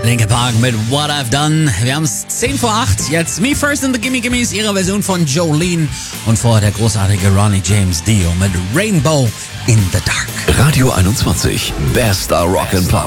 Linkin Park mit What I've Done. Wir haben es 10 vor 8. Jetzt Me First and the Gimme Gimmes, ihre Version von Jolene. Und vorher der großartige Ronnie James Dio mit Rainbow in the Dark. Radio 21, bester Rock and Pop.